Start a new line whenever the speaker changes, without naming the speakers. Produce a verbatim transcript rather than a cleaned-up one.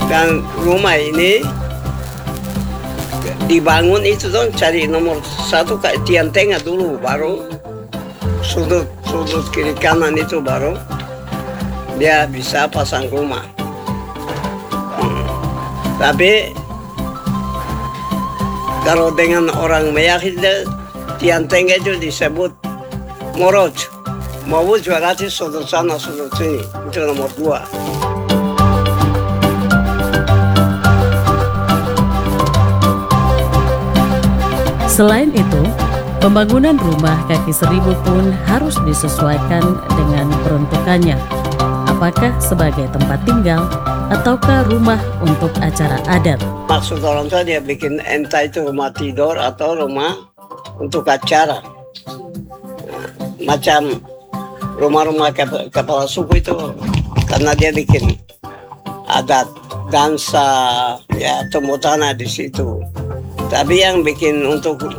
Dan rumah ini dibangun itu dong, cari nomor satu kayak tiang tengah dulu, baru sudut sudut kiri kanan itu baru dia bisa pasang rumah. Hmm. Tapi kalau dengan orang meyakini tiang tengah itu disebut moroj. Moroj berarti sudut sana sudut sini, itu nomor dua.
Selain itu, pembangunan rumah kaki seribu pun harus disesuaikan dengan peruntukannya. Apakah sebagai tempat tinggal ataukah rumah untuk acara adat?
Maksud orang tua dia bikin entah itu rumah tidur atau rumah untuk acara. Macam rumah-rumah kep- kepala suku itu karena dia bikin adat, dansa, ya tumbuh tanah di situ. Tapi yang bikin untuk